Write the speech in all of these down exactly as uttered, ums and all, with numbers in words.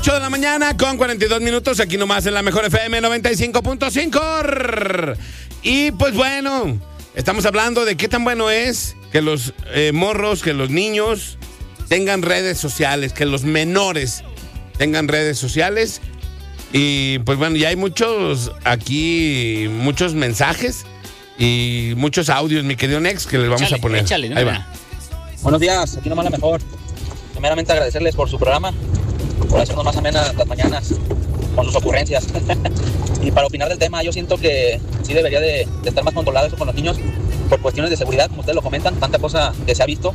ocho de la mañana con cuarenta y dos minutos, aquí nomás en la mejor F M noventa y cinco punto cinco. Y pues bueno, estamos hablando de qué tan bueno es que los eh, morros, que los niños tengan redes sociales, que los menores tengan redes sociales. Y pues bueno, ya hay muchos aquí, muchos mensajes y muchos audios, mi querido Nex, que les vamos échale, a poner. Échale, Ahí va. Buenos días, aquí nomás la mejor. Primeramente agradecerles por su programa, por hacernos más amenas las mañanas con sus ocurrencias. Y para opinar del tema, yo siento que sí debería de, de estar más controlado eso con los niños por cuestiones de seguridad, como ustedes lo comentan, tanta cosa que se ha visto,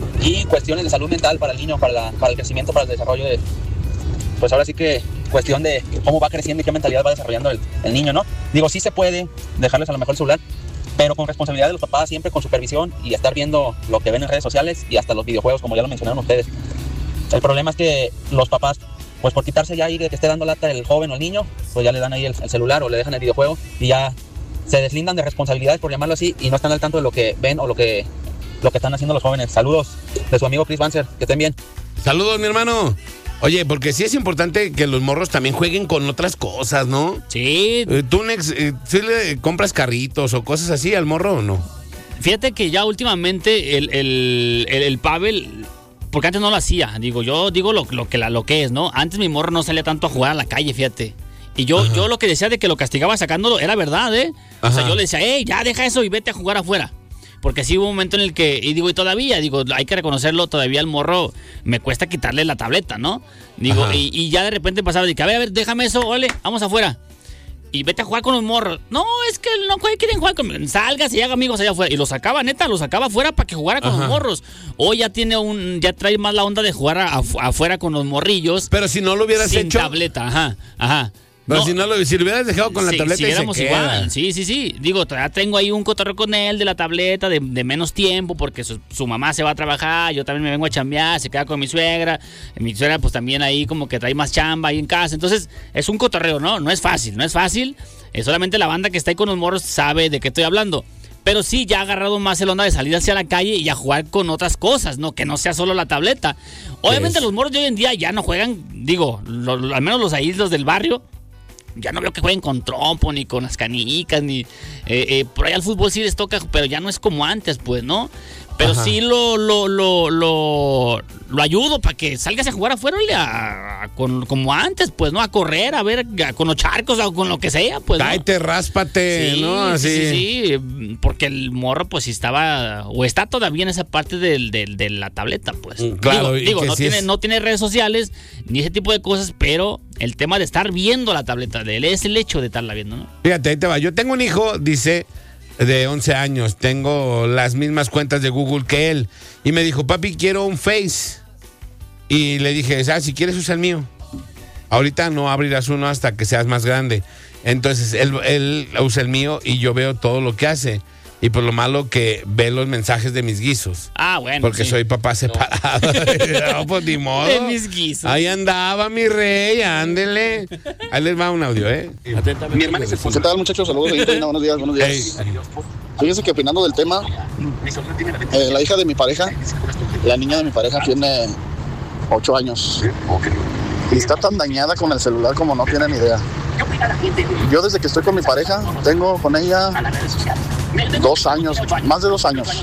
y cuestiones de salud mental para el niño, para, la, para el crecimiento, para el desarrollo de, pues ahora sí que cuestión de cómo va creciendo y qué mentalidad va desarrollando el, el niño, ¿no? Digo, sí se puede dejarles a lo mejor el celular, pero con responsabilidad de los papás, siempre con supervisión y estar viendo lo que ven en redes sociales y hasta los videojuegos, como ya lo mencionaron ustedes. El problema es que los papás, pues por quitarse ya ahí de que esté dando lata el joven o el niño, pues ya le dan ahí el, el celular o le dejan el videojuego y ya se deslindan de responsabilidades, por llamarlo así, y no están al tanto de lo que ven o lo que, lo que están haciendo los jóvenes. Saludos de su amigo Chris Banzer, que estén bien. Saludos, mi hermano. Oye, porque sí es importante que los morros también jueguen con otras cosas, ¿no? Sí. Eh, ¿Tú, Nex, eh, sí le compras carritos o cosas así al morro o no? Fíjate que ya últimamente el, el, el, el Pavel, porque antes no lo hacía, digo, yo digo lo, lo, que, la, lo que es, ¿no? Antes mi morro no salía tanto a jugar a la calle, fíjate. Y yo, yo lo que decía de que lo castigaba sacándolo era verdad, ¿eh? Ajá. O sea, yo le decía, hey, ya deja eso y vete a jugar afuera. Porque sí hubo un momento en el que, y digo, y todavía, digo, hay que reconocerlo, todavía al morro me cuesta quitarle la tableta, ¿no? Digo, y, y ya de repente pasaba de que, a ver, a ver, déjame eso, órale, vamos afuera. Y vete a jugar con los morros. No, es que no quieren jugar con... Salgas y haga amigos allá afuera. Y lo sacaba, neta, lo sacaba afuera para que jugara con Ajá. los morros. Hoy ya tiene un... Ya trae más la onda de jugar a, a, afuera con los morrillos. Pero si no lo hubieras sin hecho... Sin tableta, ajá, ajá. Pero no, si no lo, si lo hubieras dejado con la sí, tableta y se queda. Igual. Sí, sí, sí. Digo, ya tengo ahí un cotorreo con él de la tableta de, de menos tiempo porque su, su mamá se va a trabajar, yo también me vengo a chambear, se queda con mi suegra. Mi suegra pues también ahí como que trae más chamba ahí en casa. Entonces es un cotorreo, ¿no? No es fácil, no es fácil. Es solamente la banda que está ahí con los morros sabe de qué estoy hablando. Pero sí, ya ha agarrado más el onda de salir hacia la calle y a jugar con otras cosas, ¿no? Que no sea solo la tableta. Obviamente los morros de hoy en día ya no juegan, digo, lo, lo, al menos los ahí, los del barrio, ya no veo que jueguen con trompo, ni con las canicas, ni... Eh, eh, por ahí al fútbol sí les toca, pero ya no es como antes, pues, ¿no? Pero Ajá. sí lo, lo, lo, lo, lo ayudo para que salgas a jugar afuera a, a, con, como antes, pues, ¿no? A correr, a ver, a, con los charcos o con lo que sea, pues, ¿no? Cállate, ráspate, sí, ¿no? Así. Sí, sí, sí, porque el morro, pues, sí estaba, o está todavía en esa parte del, del, de la tableta, pues. Claro. Digo, digo no, sí tiene, es... no tiene redes sociales, ni ese tipo de cosas, pero el tema de estar viendo la tableta de él es el hecho de estarla viendo, ¿no? Fíjate, ahí te va. Yo tengo un hijo, dice... de once años, tengo las mismas cuentas de Google que él. Y me dijo, papi, quiero un Face. Y le dije, ah, si quieres usa el mío. Ahorita no abrirás uno hasta que seas más grande. Entonces, él, él usa el mío y yo veo todo lo que hace. Y por lo malo que ve los mensajes de mis guisos. Ah, bueno. Porque sí. soy papá separado. No, no, pues ni modo. De mis guisos. Ahí andaba mi rey, ándele. Ahí les va un audio, ¿eh? Mi hermana es ¿Qué tal, muchachos? Saludos. Buenos días, buenos días. Hey. Fíjense que opinando del tema, eh, la hija de mi pareja, la niña de mi pareja tiene ocho años. Y está tan dañada con el celular como no tienen idea. Yo desde que estoy con mi pareja, tengo con ella dos años, más de dos años.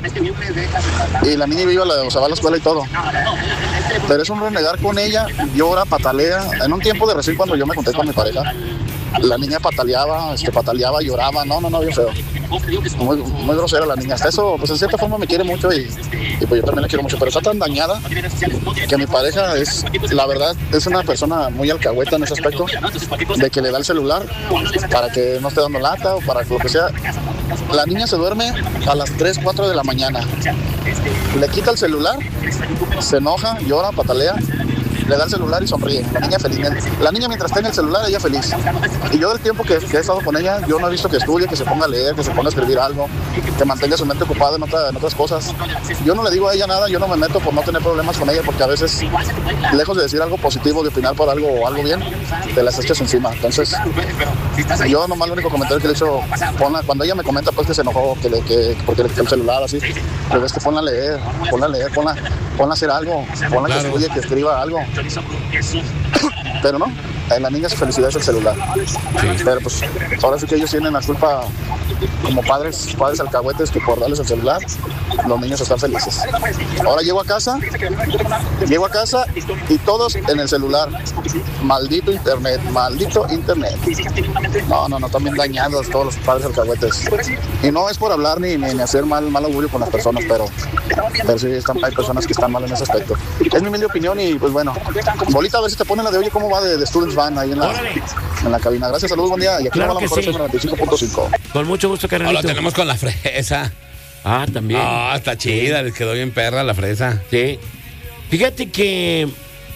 Y la niña iba a la, o sea, va a la escuela y todo. Pero es un renegar con ella, llora, patalea. En un tiempo de recién cuando yo me junté con mi pareja, la niña pataleaba, este, pataleaba, lloraba. No, no, no, bien feo. Muy, muy grosera la niña. Hasta eso, pues en cierta forma me quiere mucho y, y pues yo también la quiero mucho. Pero está tan dañada que mi pareja es, la verdad, es una persona muy alcahueta en ese aspecto, de que le da el celular para que no esté dando lata o para lo que sea. La niña se duerme a las tres, cuatro de la mañana. Le quita el celular, se enoja, llora, patalea. Le da el celular y sonríe. La niña feliz. La niña mientras está en el celular, ella feliz. Y yo del tiempo que, que he estado con ella, yo no he visto que estudie, que se ponga a leer, que se ponga a escribir algo, que mantenga su mente ocupada en, otra, en otras cosas. Yo no le digo a ella nada, yo no me meto por no tener problemas con ella, porque a veces, lejos de decir algo positivo, de opinar por algo o algo bien, te las echas encima. Entonces, yo nomás lo único comentario que le he hecho, ponla, cuando ella me comenta pues que se enojó, que le, que, porque le quitó el celular, así, pero es que ponla a leer, ponla a leer, ponla, ponla a hacer algo, ponla claro. que estudie, que escriba algo. Pero no, en la niña su felicidad es el celular. Sí. Pero pues ahora sí que ellos tienen la culpa como padres, padres alcahuetes, que por darles el celular, los niños están felices. Ahora llego a casa, llego a casa y todos en el celular. Maldito internet, maldito internet. No, no, no, también dañados todos los padres alcahuetes. Y no es por hablar ni, ni, ni hacer mal, mal augurio con las personas, pero, pero sí están, hay personas que están mal en ese aspecto. Es mi humilde opinión y pues bueno, Bolita, a ver si te ponen la de oye cómo va de, de Students Van ahí en la, en la cabina. Gracias, saludos, buen día. Y aquí claro nos vamos a la noventa y cinco punto cinco. Con mucho gusto, carnalito. Lo tenemos con la fresa. Ah, también. Ah, oh, está chida, sí. Les quedó bien perra la fresa. Sí. Fíjate que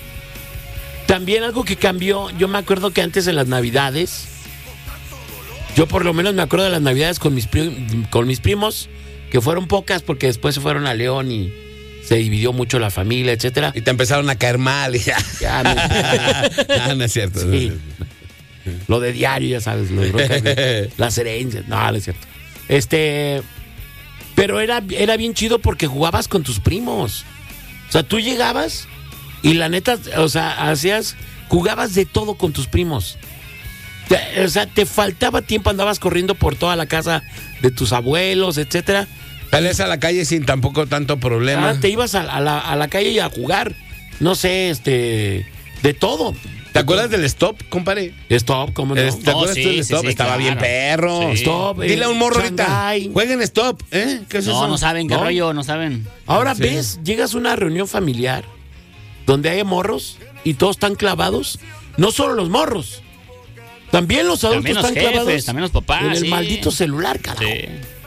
también algo que cambió, yo me acuerdo que antes en las Navidades, yo por lo menos me acuerdo de las Navidades con mis, prim- con mis primos, que fueron pocas porque después se fueron a León y se dividió mucho la familia, etcétera. Y te empezaron a caer mal y ya. Ya me... ah, no es cierto. Sí. No es cierto. Lo de diario, ya sabes, lo de las herencias. No, no es cierto. Este, pero era, era bien chido porque jugabas con tus primos. O sea, tú llegabas y la neta, o sea, hacías, jugabas de todo con tus primos. Te, o sea, te faltaba tiempo, andabas corriendo por toda la casa de tus abuelos, etcétera. Sales a la calle sin tampoco tanto problema. Ah, te ibas a, a, la, a la calle y a jugar. No sé, este, de todo. ¿Te acuerdas del stop, compadre? Stop, ¿cómo no? ¿Te acuerdas oh, sí, tú del sí, stop? sí, Estaba claro. bien perro. Sí. Stop. Dile a un morro ahorita, Shanghai. jueguen stop, ¿eh? ¿Qué es no, eso? no saben qué ¿No? rollo, no saben. Ahora Sí. ves, llegas a una reunión familiar donde hay morros y todos están clavados. No solo los morros, también los adultos También los están jefes, clavados también los papás, en el sí. maldito celular, carajo. Sí.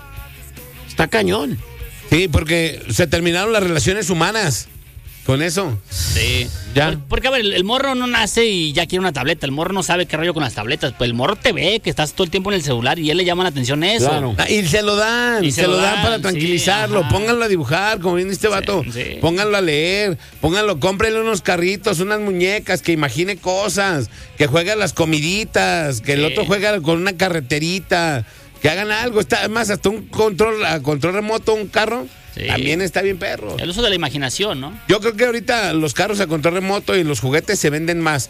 Está cañón. Sí, porque se terminaron las relaciones humanas con eso. Sí. Ya. Por- porque, a ver, el, el morro no nace y ya quiere una tableta. El morro no sabe qué rollo con las tabletas. Pues el morro te ve que estás todo el tiempo en el celular y él le llama la atención eso. Claro. Ah, y se lo dan, Y se, lo dan, para sí, tranquilizarlo. ajá. Pónganlo a dibujar, como viene este vato. Sí, sí. Pónganlo a leer, pónganlo, cómprenle unos carritos, unas muñecas, que imagine cosas, que juegue a las comiditas, que el Sí. otro juegue con una carreterita, que hagan algo. Está, además, hasta un control, a control remoto, un carro, Sí. también está bien perro. El uso de la imaginación, ¿no? Yo creo que ahorita los carros a control remoto y los juguetes se venden más,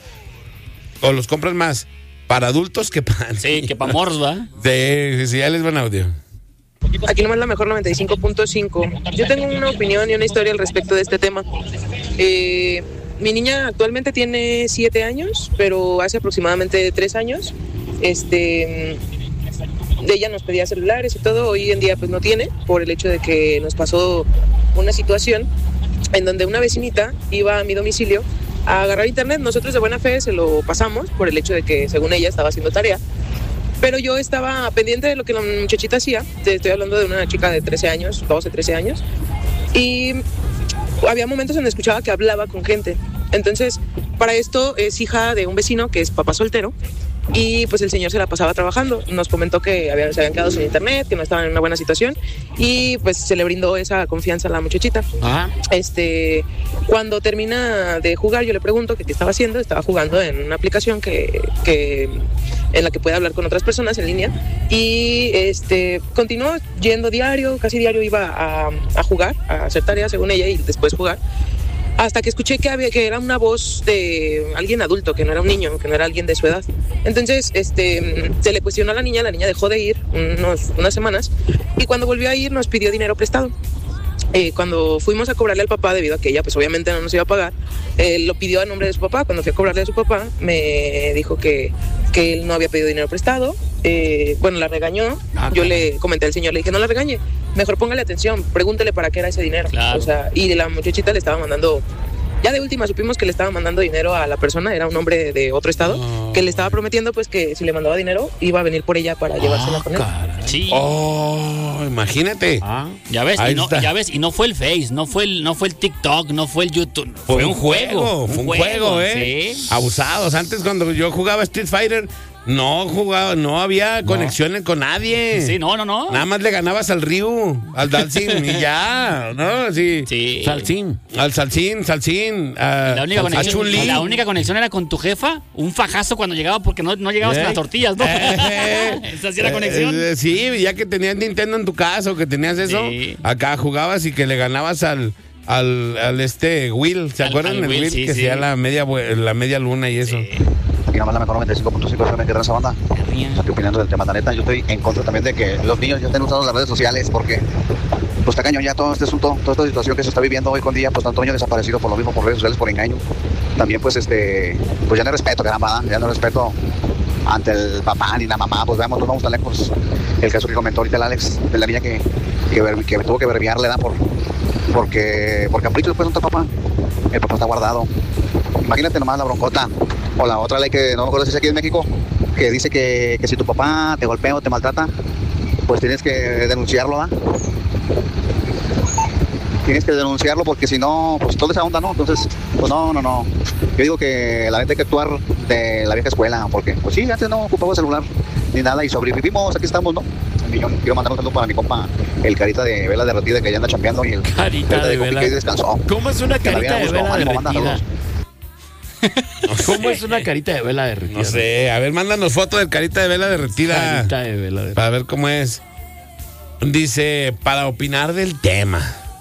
o los compran más para adultos que para Sí, que pa' morros, ¿va? Sí, sí, ya les van audio. Aquí nomás la mejor noventa y cinco punto cinco. Yo tengo una opinión y una historia al respecto de este tema. Eh, mi niña actualmente tiene siete años, pero hace aproximadamente tres años, este, ella nos pedía celulares y todo. Hoy en día pues no tiene, por el hecho de que nos pasó una situación en donde una vecinita iba a mi domicilio a agarrar internet. Nosotros de buena fe se lo pasamos por el hecho de que según ella estaba haciendo tarea. Pero yo estaba pendiente de lo que la muchachita hacía. Te estoy hablando de una chica de trece años, doce, trece años. Y había momentos en que escuchaba que hablaba con gente. Entonces, para esto es hija de un vecino que es papá soltero. Y pues el señor se la pasaba trabajando. Nos comentó que había, se habían quedado sin internet, que no estaban en una buena situación. Y pues se le brindó esa confianza a la muchachita. Ah, Este, cuando termina de jugar, yo le pregunto que qué estaba haciendo. Estaba jugando en una aplicación que, que en la que puede hablar con otras personas en línea. Y este, continuó yendo diario, casi diario iba a, a jugar, a hacer tareas según ella y después jugar. Hasta que escuché que había que era una voz de alguien adulto, que no era un niño, que no era alguien de su edad. Entonces, este, se le cuestionó a la niña, la niña dejó de ir unos, unas semanas y cuando volvió a ir nos pidió dinero prestado. Eh, cuando fuimos a cobrarle al papá, debido a que ella pues obviamente no nos iba a pagar, eh, lo pidió a nombre de su papá. Cuando fui a cobrarle a su papá, me dijo que, que él no había pedido dinero prestado. Eh, bueno, la regañó. Ah, Yo caray. le comenté al señor, le dije, no la regañe, mejor póngale atención, pregúntele para qué era ese dinero. Claro. O sea, y la muchachita le estaba mandando, ya de última supimos que le estaba mandando dinero a la persona, era un hombre de otro estado, Oh. que le estaba prometiendo pues que si le mandaba dinero iba a venir por ella para llevársela con él. caray. Sí. Oh, imagínate. Ah, Ya ves, Ahí y no, está. ya ves, y no fue el Face, no fue el, no fue el TikTok, no fue el YouTube. Fue, un juego. Fue un juego, ¿eh? Sí. Abusados. Antes, cuando yo jugaba Street Fighter, no jugaba, no había conexiones con nadie. Sí, no, no, no. Nada más le ganabas al Ryu, al Dalsin y ya, ¿no? Sí. Sí. Salsín. Al Salsín, Salsín, a, La única, a conexión, Chun-Li. la única conexión era con tu jefa, un fajazo cuando llegaba porque no, no llegabas ¿Eh? con las tortillas, ¿no? Eh, Esa sí era eh, conexión. eh, sí, ya que tenías Nintendo en tu casa o que tenías eso, Sí. acá jugabas y que le ganabas al al, al este Will, ¿se Al- acuerdan al del Will? Will? Sí, que sí. hacía la media, vue- la media luna y eso. Sí. Aquí nomás la mejor noventa y cinco punto cinco, solamente esa banda. Aquí opinando del tema, la neta, yo estoy en contra también de que los niños ya estén usando las redes sociales porque pues está cañón ya todo este asunto, toda esta situación que se está viviendo hoy con día, pues tanto niño desaparecido por lo mismo, por redes sociales, por engaño. También pues este, pues ya no hay respeto, caramba, ya no hay respeto ante el papá ni la mamá, pues veamos, nos vamos tan lejos. El caso que comentó ahorita el Alex, de la niña que, que, ver- que tuvo que verbiarle, ¿da? Por, porque, por capricho después no está papá, el papá está guardado. Imagínate nomás la broncota. O la otra ley que no me acuerdo si es aquí en México, que dice que, que si tu papá te golpea o te maltrata, pues tienes que denunciarlo, ¿da? Tienes que denunciarlo porque si no, pues toda esa onda, ¿no? Entonces, pues no, no, no. Yo digo que la gente hay que actuar de la vieja escuela, porque pues sí, antes no ocupaba celular ni nada y sobrevivimos, aquí estamos, ¿no? Y yo quiero mandar un saludo para mi compa, el carita de vela derretida que ya anda chambeando y el Carita el de Coqui vela. que descansó. ¿Cómo es una Que la carita de viera, vela ánimo, manda derretida? saludos. ¿Cómo es una carita de vela derretida? No sé, a ver, mándanos foto del carita de vela derretida. Carita de vela derretida. Para ver cómo es. Dice, para opinar del tema.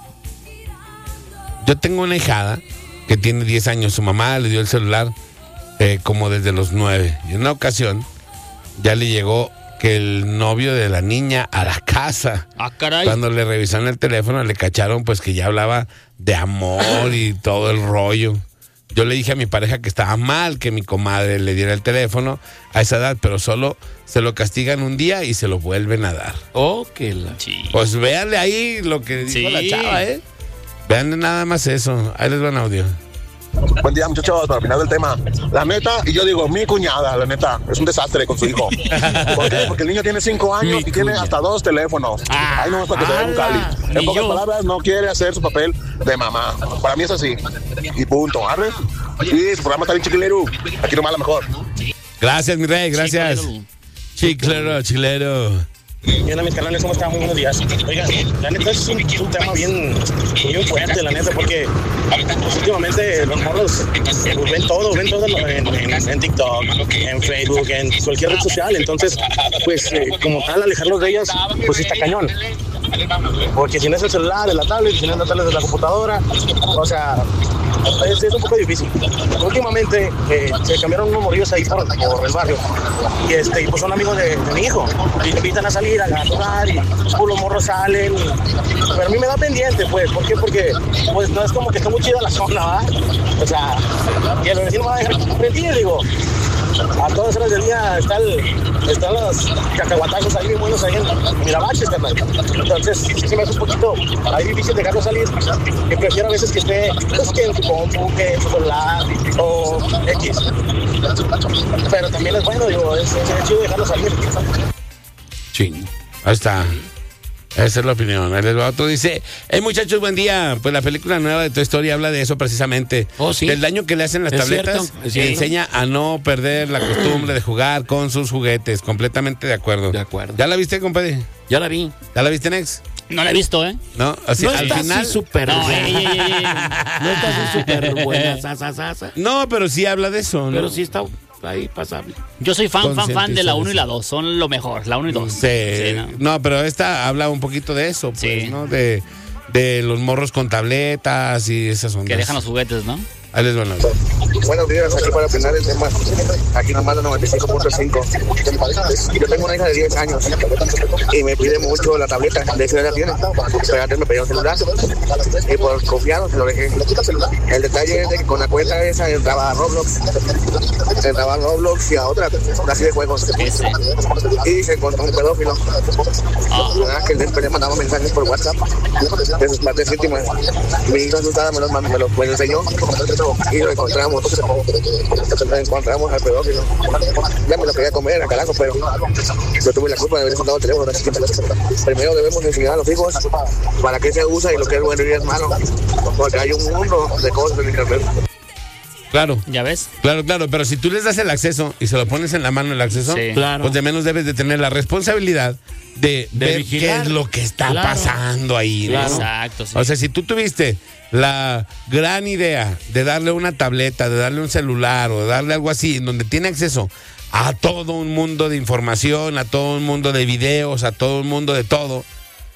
Yo tengo una hijada que tiene diez años. Su mamá le dio el celular eh, como desde los nueve. Y en una ocasión ya le llegó que el novio de la niña a la casa. Ah, caray. Cuando le revisaron el teléfono le cacharon pues que ya hablaba de amor y todo el rollo. Yo le dije a mi pareja que estaba mal que mi comadre le diera el teléfono a esa edad, pero solo se lo castigan un día y se lo vuelven a dar. Oh, que la... Sí. Pues véanle ahí lo que dijo Sí. la chava, ¿eh? Veanle nada más eso. Ahí les va un audio. Buen día, muchachos, para opinar del tema. La neta, y yo digo, mi cuñada, la neta, es un desastre con su hijo. ¿Por qué? Porque el niño tiene cinco años Mi y tiene cuña. hasta dos teléfonos. Ah, Ahí no es para que se vea un cali. ni En pocas yo. palabras, no quiere hacer su papel de mamá. Para mí es así. Y punto, ¿arre? Y su programa está bien chiquilero. Aquí nomás la mejor. Gracias, mi rey, gracias. Chiclero. Chiclero, chiclero. Y hola mis canales, ¿cómo están? Muy buenos días. Oiga, la neta es un, un tema bien, bien fuerte, la neta, porque pues, últimamente los morros pues, ven todo, ven todo en, en, en TikTok, en Facebook, en cualquier red social. Entonces, pues eh, como tal, alejarlos de ellas, pues sí está cañón. Porque si no es el celular, es la tablet, si no es la tablet, es la computadora, o sea, es, es un poco difícil. Últimamente eh, se cambiaron unos morrillos ahí por, por el barrio y este, y, pues son amigos de, de mi hijo y me invitan a salir a jugar y pues, los morros salen, pero a mí me da pendiente, pues, ¿por qué? Porque pues no es como que está muy chida la zona, ¿va? O sea, y el vecino me va a dejar mentir, digo. A todas horas del día está el, están los cacahuatazos ahí bien buenos ahí en Mirabaches, carnal. Entonces, sí, sí se me hace un poquito ahí difícil dejarlo salir. Que prefiero a veces que esté, pues, que en su compu, que en su celular o X. Pero también es bueno, digo, es, es chido dejarlo salir. Ching. Ahí está. Esa es la opinión. Ahí les va otro. Dice, hey muchachos, buen día. Pues la película nueva de Toy Story habla de eso precisamente. Oh, sí. Del daño que le hacen las Es tabletas. cierto, es Y cierto. enseña a no perder la costumbre de jugar con sus juguetes. Completamente de acuerdo. De acuerdo. ¿Ya la viste, compadre? Ya la vi. ¿Ya la viste, Nex? No la he visto, ¿eh? No, así, No al está final. así súper No, buena. ey, ey, ey, ey. No está así súper buena. sa, sa, sa, sa. No, pero sí habla de eso, ¿no? Pero sí está ahí pasable. Yo soy fan, fan, fan de la Concientizar uno y eso. la dos. Son lo mejor, la uno y dos. Sí. ¿no? No, pero esta habla un poquito de eso, pues, Sí. ¿no? De, de los morros con tabletas y esas ondas. Que dejan los juguetes, ¿no? Ahí les van a Buenos días, aquí para opinar el tema. Aquí nomás la noventa y cinco punto cinco. Yo tengo una hija de diez años y me pide mucho la tableta. De hecho, ya la tiene. Pero antes me pedía un celular y por confiado se lo dejé. El detalle es de que con la cuenta esa entraba a Roblox. Entraba a Roblox y a otra, así de juegos. Ese. Y se encontró un pedófilo. Ah. La verdad es que él después le mandaba mensajes por WhatsApp de sus partes íntimas. Mi hija asustada me los, mand- me los pues, enseñó y lo encontramos. Lo encontramos al pedófilo. Ya me lo quería comer a carajo, pero yo tuve la culpa de haber soltado el teléfono. Así que primero debemos enseñar a los hijos para qué se usa y lo que es bueno y es malo. Porque hay un mundo de cosas en internet. Claro. ¿Ya ves? Claro, claro, pero si tú les das el acceso y se lo pones en la mano el acceso, Sí. Claro. pues de menos debes de tener la responsabilidad de, De ver vigilar. qué es lo que está Claro. pasando ahí, ¿no? Claro. Exacto, sí. O sea, si tú tuviste la gran idea de darle una tableta, de darle un celular o de darle algo así, en donde tiene acceso a todo un mundo de información, a todo un mundo de videos, a todo un mundo de todo,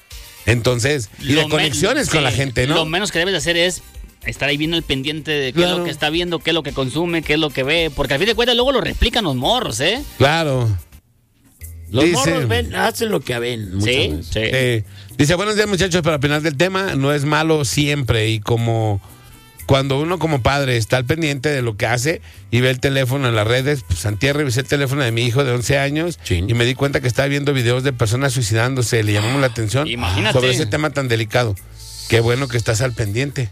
Entonces, y Lo de conexiones men- con la sí, gente, ¿no? Lo menos que debes de hacer es estar ahí bien al pendiente de qué Claro. es lo que está viendo, qué es lo que consume, qué es lo que ve. Porque al fin de cuentas luego lo replican los morros, ¿eh? Claro. Los Dice- morros ven, hacen lo que ven. muchas Sí, veces. sí. Eh, dice, buenos días muchachos, para opinar del tema, no es malo siempre y como cuando uno como padre está al pendiente de lo que hace y ve el teléfono en las redes, pues antier revisé el teléfono de mi hijo de once años Chin. y me di cuenta que estaba viendo videos de personas suicidándose, le llamamos la atención Imagínate. sobre ese tema tan delicado. Qué bueno que estás al pendiente.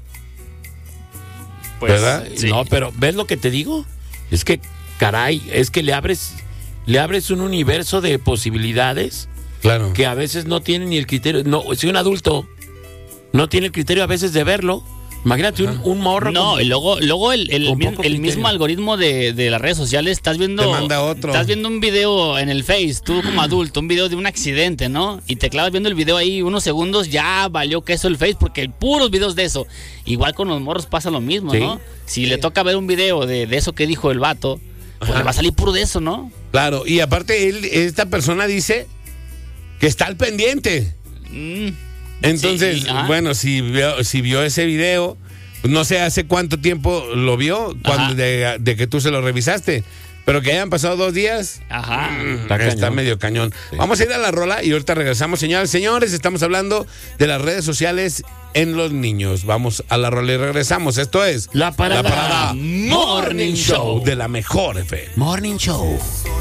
Pues, ¿Verdad? sí. No, pero ¿ves lo que te digo? Es que, caray, es que le abres, le abres un universo de posibilidades Claro. que a veces no tiene ni el criterio. No, si un adulto no tiene el criterio a veces de verlo, imagínate un, un morro. No, con- y luego, luego el, el, con mi- poco el criterio. mismo algoritmo de, de las redes sociales, estás viendo. Te manda otro. Estás viendo un video en el Face, tú como adulto, un video de un accidente, ¿no? Y te clavas viendo el video ahí unos segundos, ya valió queso el Face, porque hay puros videos de eso. Igual con los morros pasa lo mismo, Sí. ¿no? Si le toca ver un video de, de eso que dijo el vato, pues Ajá. le va a salir puro de eso, ¿no? Claro, y aparte él, esta persona dice que está al pendiente. Mm. Entonces, Sí, ajá. bueno, si vio, si vio ese video, no sé hace cuánto tiempo lo vio cuando Ajá. de, de que tú se lo revisaste, pero que hayan pasado dos días, Ajá. está, Está cañón. medio cañón. Sí. Vamos a ir a la rola y ahorita regresamos, señores. Señores, estamos hablando de las redes sociales en los niños. Vamos a la rola y regresamos. Esto es La Parada Morning Morning Show Show de la mejor F M. Morning Show.